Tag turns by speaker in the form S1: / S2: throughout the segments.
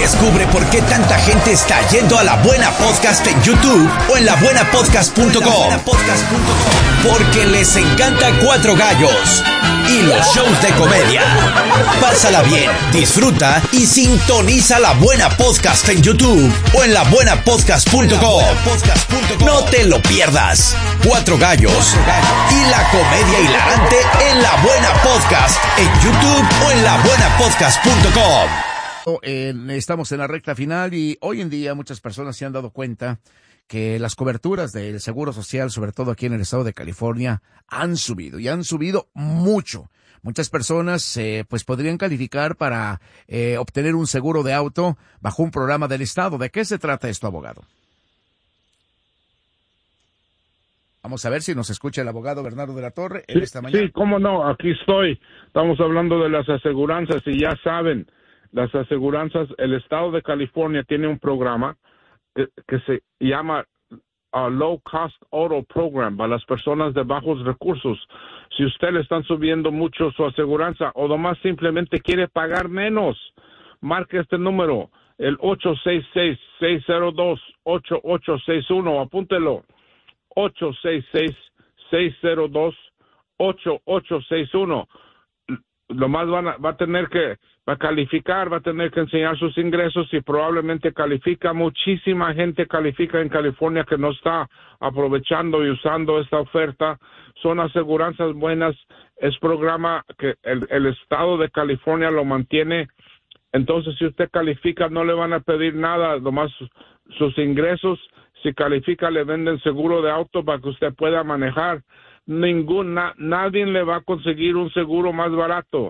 S1: Descubre por qué tanta gente está yendo a La Buena Podcast en YouTube o en labuenapodcast.com. Porque les encanta Cuatro Gallos y los shows de comedia. Pásala bien, disfruta y sintoniza La Buena Podcast en YouTube o en labuenapodcast.com. No te lo pierdas. Cuatro Gallos y la comedia hilarante en La Buena Podcast en YouTube o en labuenapodcast.com.
S2: Estamos en la recta final y hoy en día muchas personas se han dado cuenta que las coberturas del Seguro Social, sobre todo aquí en el estado de California, han subido y han subido mucho. Muchas personas pues podrían calificar para obtener un seguro de auto bajo un programa del estado. ¿De qué se trata esto, abogado? Vamos a ver si nos escucha el abogado Bernardo de la Torre en esta mañana.
S3: Sí, cómo no, aquí estoy. Estamos hablando de las aseguranzas y ya saben, las aseguranzas, el estado de California tiene un programa que se llama Low Cost Auto Program para las personas de bajos recursos. Si usted le están subiendo mucho su aseguranza o nomás simplemente quiere pagar menos, marque este número, el 866-602-8861, apúntelo, 866-602-8861. Lo más va a tener que calificar, va a tener que enseñar sus ingresos y probablemente califica. Muchísima gente califica en California que no está aprovechando y usando esta oferta. Son aseguranzas buenas, es programa que el estado de California lo mantiene. Entonces, si usted califica, no le van a pedir nada, nomás sus ingresos. Si califica, le venden seguro de auto para que usted pueda manejar. Nadie le va a conseguir un seguro más barato.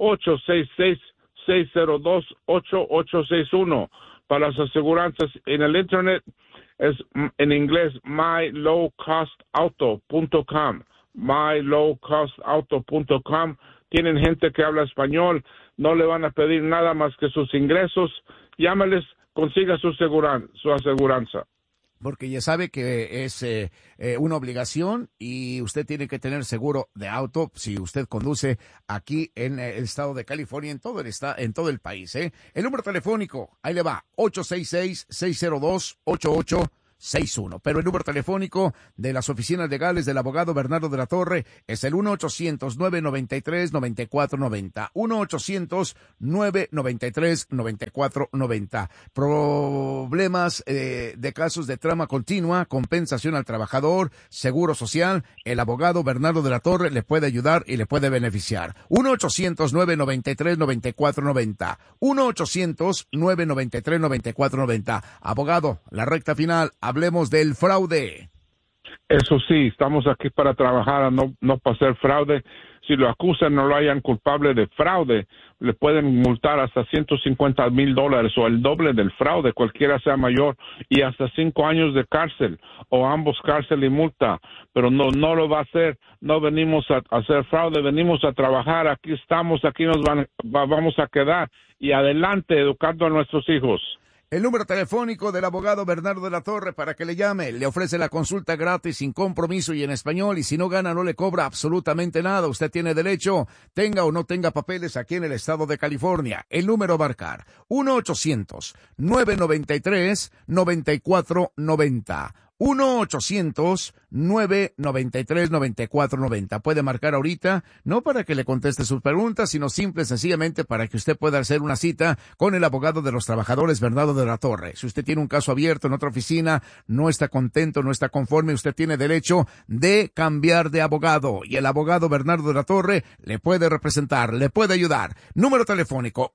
S3: 866-602-8861 para las aseguranzas. En el internet es en inglés mylowcostauto.com, mylowcostauto.com. Tienen gente que habla español, no le van a pedir nada más que sus ingresos. Llámales, consiga su aseguranza.
S2: Porque ya sabe que es una obligación y usted tiene que tener seguro de auto si usted conduce aquí en el estado de California, en todo el país. El número telefónico, ahí le va, 866-602-8861. Pero el número telefónico de las oficinas legales del abogado Bernardo de la Torre es el 1-800-993-9490. 1-800-993-9490. Problemas de casos de trama continua, compensación al trabajador, seguro social, el abogado Bernardo de la Torre le puede ayudar y le puede beneficiar. 1-800-993-9490. 1-800-993-9490. Abogado, la recta final. Hablemos del fraude.
S3: Eso sí, estamos aquí para trabajar, no para hacer fraude. Si lo acusan, no lo hayan culpable de fraude, le pueden multar hasta $150,000 o el doble del fraude, cualquiera sea mayor, y hasta 5 años de cárcel, o ambos cárcel y multa. Pero no lo va a hacer. No venimos a hacer fraude, venimos a trabajar. Aquí estamos, aquí vamos a quedar y adelante educando a nuestros hijos.
S2: El número telefónico del abogado Bernardo de la Torre para que le llame. Le ofrece la consulta gratis, sin compromiso y en español. Y si no gana, no le cobra absolutamente nada. Usted tiene derecho, tenga o no tenga papeles aquí en el estado de California. El número a marcar, 1-800-993-9490. 1-800-993-9490. Puede marcar ahorita, no para que le conteste sus preguntas, sino simple y sencillamente para que usted pueda hacer una cita con el abogado de los trabajadores, Bernardo de la Torre. Si usted tiene un caso abierto en otra oficina, no está contento, no está conforme, usted tiene derecho de cambiar de abogado. Y el abogado Bernardo de la Torre le puede representar, le puede ayudar. Número telefónico,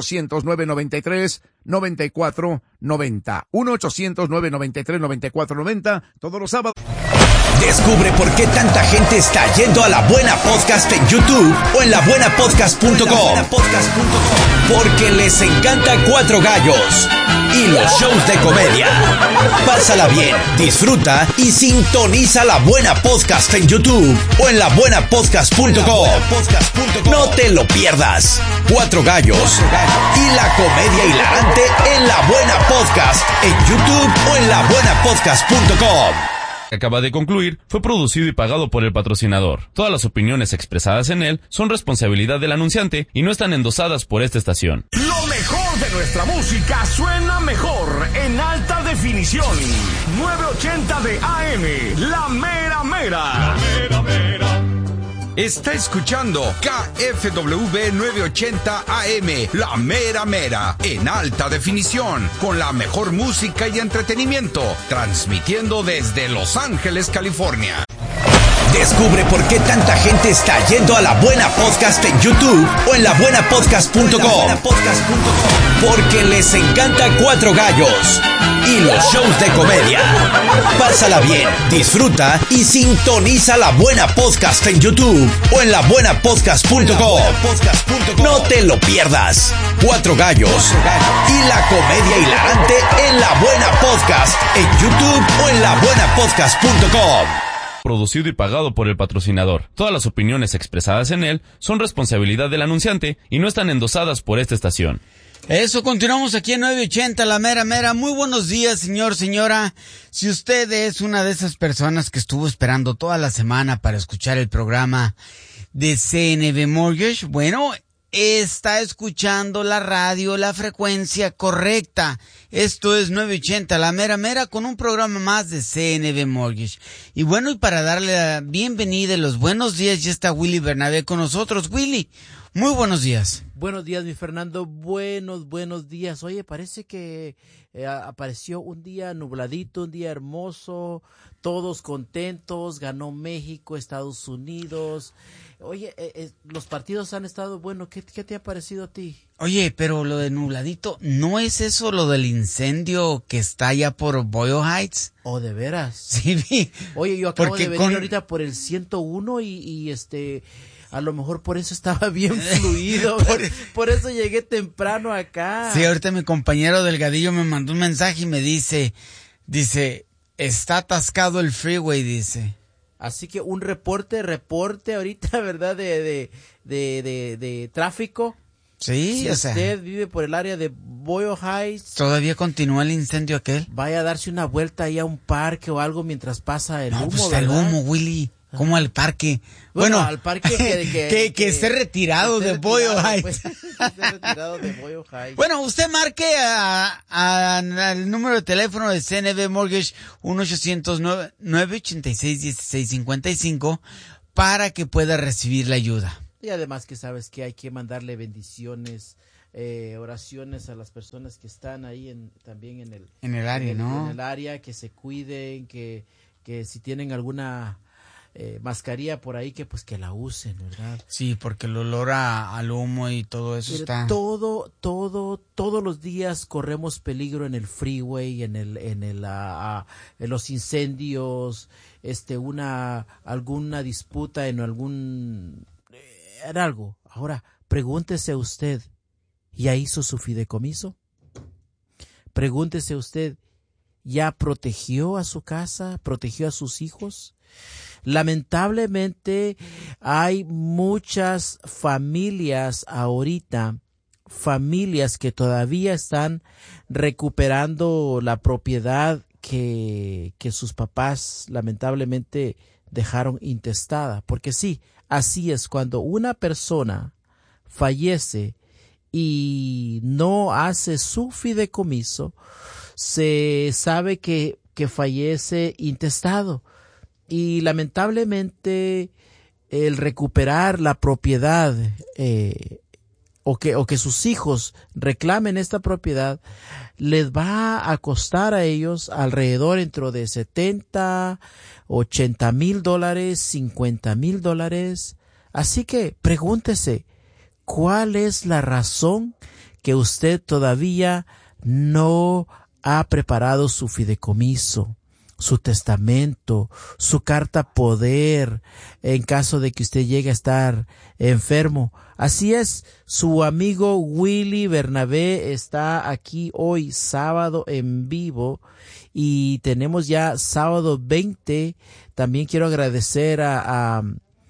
S2: 1-800-993-9490. 1-800-993-9490. Todos los sábados.
S1: Descubre por qué tanta gente está yendo a La Buena Podcast en YouTube o en labuenapodcast.com. Porque les encanta Cuatro Gallos y los shows de comedia. Pásala bien, disfruta y sintoniza La Buena Podcast en YouTube o en labuenapodcast.com. No te lo pierdas. Cuatro Gallos y la comedia hilarante en La Buena Podcast en YouTube o en labuenapodcast.com.
S4: Que acaba de concluir fue producido y pagado por el patrocinador. Todas las opiniones expresadas en él son responsabilidad del anunciante y no están endosadas por esta estación.
S1: Lo mejor
S5: de nuestra música suena mejor en alta definición. 980 de AM, La Mera Mera. La Mera Mera.
S1: Está escuchando KFWB 980 AM, La Mera Mera, en alta definición, con la mejor música y entretenimiento, transmitiendo desde Los Ángeles, California. Descubre por qué tanta gente está yendo a La Buena Podcast en YouTube o en labuenapodcast.com. Porque les encanta Cuatro Gallos y los shows de comedia. Pásala bien, disfruta y sintoniza La Buena Podcast en YouTube o en labuenapodcast.com. No te lo pierdas. Cuatro Gallos y la comedia hilarante en La Buena Podcast en YouTube o en labuenapodcast.com.
S4: Producido y pagado por el patrocinador. Todas las opiniones expresadas en él son responsabilidad del anunciante y no están endosadas por esta estación.
S6: Eso, continuamos aquí en 980, La Mera Mera. Muy buenos días, señor, señora. Si usted es una de esas personas que estuvo esperando toda la semana para escuchar el programa de CNB Mortgage, bueno, está escuchando la radio, la frecuencia correcta. Esto es 980, La Mera Mera, con un programa más de CNB Mortgage. Y bueno, y para darle la bienvenida y los buenos días, ya está Willy Bernabé con nosotros. Willy, muy buenos días.
S7: Buenos días, mi Fernando. Buenos días. Oye, parece que apareció un día nubladito, un día hermoso, todos contentos, ganó México, Estados Unidos. Oye, los partidos han estado buenos. ¿Qué te ha parecido a ti?
S6: Oye, pero lo de nubladito, ¿no es eso lo del incendio que está allá por Boyle Heights?
S7: ¿Oh, de veras?
S6: Sí.
S7: Oye, yo acabo de venir ahorita por el 101 y a lo mejor por eso estaba bien fluido. por eso llegué temprano acá.
S6: Sí, ahorita mi compañero Delgadillo me mandó un mensaje y me dice, está atascado el freeway, dice.
S7: Así que un reporte ahorita, ¿verdad? De tráfico.
S6: Sí,
S7: si usted vive por el área de Boyle Heights.
S6: ¿Todavía continúa el incendio aquel?
S7: Vaya a darse una vuelta ahí a un parque o algo mientras pasa el humo,
S6: pues
S7: ¿verdad?
S6: el humo, Willy. ¿Cómo al parque? Bueno,
S7: al parque
S6: que esté retirado de Boyle Heights.
S7: Pues, esté retirado de Boyle Heights.
S6: Bueno, usted marque al número de teléfono de CNB Mortgage 1-800-986-1655 para que pueda recibir la ayuda.
S7: Y además que sabes que hay que mandarle bendiciones, oraciones a las personas que están ahí también en el
S6: área, ¿no?
S7: En el área, que se cuiden, que si tienen alguna mascarilla por ahí, que pues que la usen, ¿verdad?
S6: Sí, porque el olor al humo y todo eso está...
S7: Todos los días corremos peligro en el freeway, en los incendios, alguna disputa en algo. Ahora, pregúntese usted, ¿ya hizo su fideicomiso? Pregúntese usted, ¿ya protegió a su casa? ¿Protegió a sus hijos? Lamentablemente hay muchas familias ahorita, familias que todavía están recuperando la propiedad que sus papás lamentablemente dejaron intestada. Porque sí, así es, cuando una persona fallece y no hace su fideicomiso, se sabe que fallece intestado. Y lamentablemente el recuperar la propiedad o que sus hijos reclamen esta propiedad les va a costar a ellos alrededor entre de $70,000, $80,000, $50,000. Así que pregúntese, ¿cuál es la razón que usted todavía no ha preparado su fideicomiso, su testamento, su carta poder en caso de que usted llegue a estar enfermo? Así es, su amigo Willy Bernabé está aquí hoy sábado en vivo y tenemos ya sábado 20. También quiero agradecer a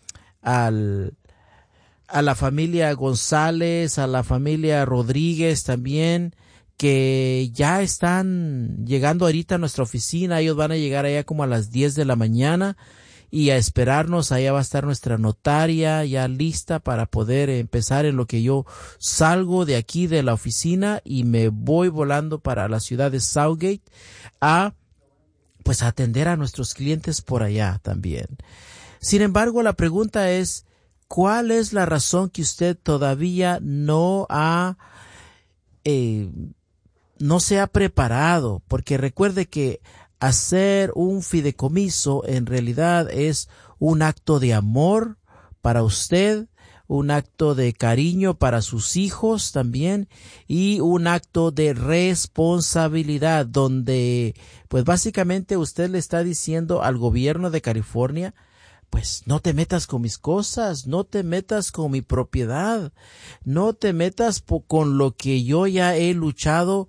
S7: la familia González, a la familia Rodríguez también, que ya están llegando ahorita a nuestra oficina. Ellos van a llegar allá como a las 10 de la mañana y a esperarnos. Allá va a estar nuestra notaria ya lista para poder empezar en lo que yo salgo de aquí de la oficina y me voy volando para la ciudad de Southgate a atender a nuestros clientes por allá también. Sin embargo, la pregunta es, ¿cuál es la razón que usted todavía no se ha preparado? Porque recuerde que hacer un fideicomiso en realidad es un acto de amor para usted, un acto de cariño para sus hijos también y un acto de responsabilidad donde pues básicamente usted le está diciendo al gobierno de California, pues no te metas con mis cosas, no te metas con mi propiedad, no te metas con lo que yo ya he luchado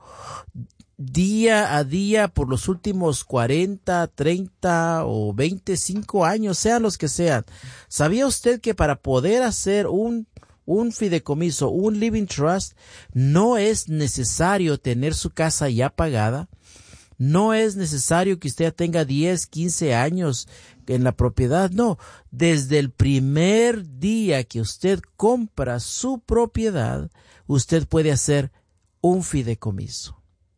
S7: día a día por los últimos 40, 30 o 25 años, sean los que sean. ¿Sabía usted que para poder hacer un fideicomiso, un living trust, no es necesario tener su casa ya pagada? No es necesario que usted tenga 10, 15 años en la propiedad. No, desde el primer día que usted compra su propiedad, usted puede hacer un fideicomiso.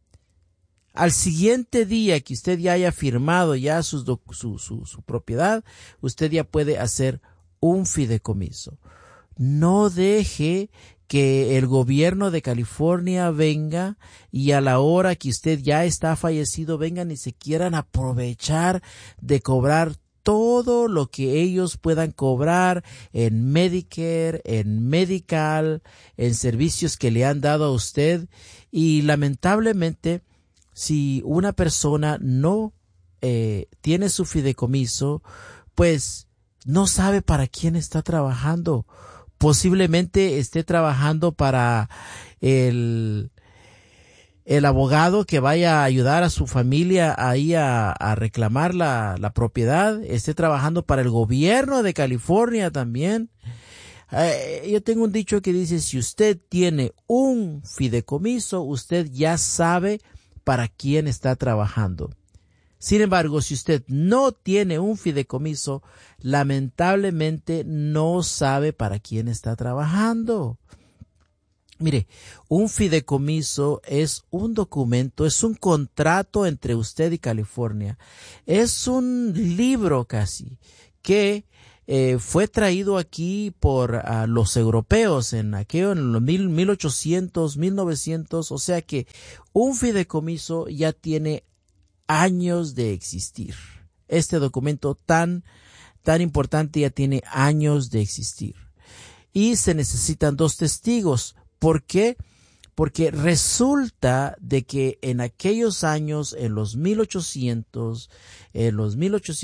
S7: Al siguiente día que usted ya haya firmado ya su propiedad, usted ya puede hacer un fideicomiso. No deje que el gobierno de California venga y a la hora que usted ya está fallecido vengan y se quieran aprovechar de cobrar todo lo que ellos puedan cobrar en Medicare, en Medical, en servicios que le han dado a usted. Y lamentablemente, si una persona no tiene su fideicomiso, pues no sabe para quién está trabajando. Posiblemente esté trabajando para el abogado que vaya a ayudar a su familia ahí a reclamar la propiedad. Esté trabajando para el gobierno de California también. Yo tengo un dicho que dice, si usted tiene un fideicomiso, usted ya sabe para quién está trabajando. Sin embargo, si usted no tiene un fideicomiso, lamentablemente no sabe para quién está trabajando. Mire, un fideicomiso es un documento, es un contrato entre usted y California. Es un libro casi que fue traído aquí por los europeos en los 1800, 1900, o sea que un fideicomiso ya tiene años de existir. Este documento tan importante ya tiene años de existir. Y se necesitan 2 testigos. ¿Por qué? Porque resulta de que en aquellos años, en los 1800, en los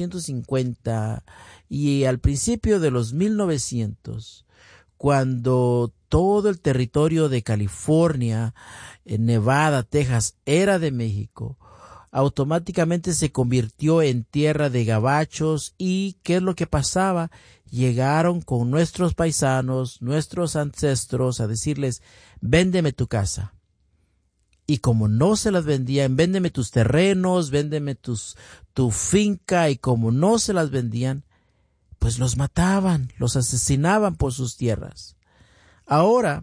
S7: 1850 y al principio de los 1900, cuando todo el territorio de California, Nevada, Texas, era de México, automáticamente se convirtió en tierra de gabachos. ¿Y qué es lo que pasaba? Llegaron con nuestros paisanos, nuestros ancestros a decirles, véndeme tu casa. Y como no se las vendían, véndeme tus terrenos, véndeme tu finca, y como no se las vendían, pues los mataban, los asesinaban por sus tierras. Ahora,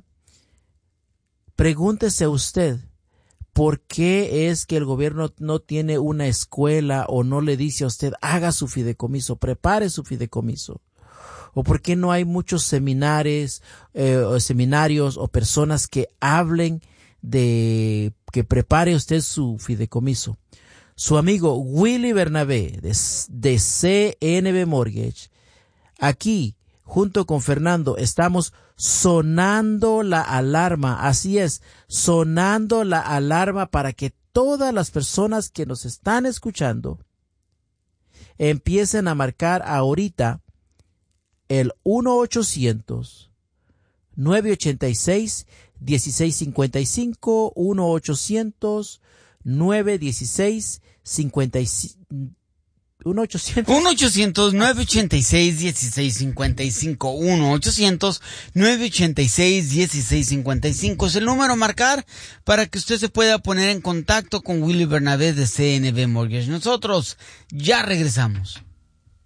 S7: pregúntese usted, ¿por qué es que el gobierno no tiene una escuela o no le dice a usted, haga su fideicomiso, prepare su fideicomiso? ¿O por qué no hay muchos seminarios o personas que hablen de que prepare usted su fideicomiso? Su amigo Willy Bernabé de CNB Mortgage, aquí junto con Fernando estamos sonando la alarma, así es, sonando la alarma para que todas las personas que nos están escuchando empiecen a marcar ahorita el 1-800-986-1655, 1-800-916-55.
S6: 1-800-986-1655, 1-800-986-1655 es el número a marcar para que usted se pueda poner en contacto con Willy Bernabé de CNB Mortgage. Nosotros ya regresamos.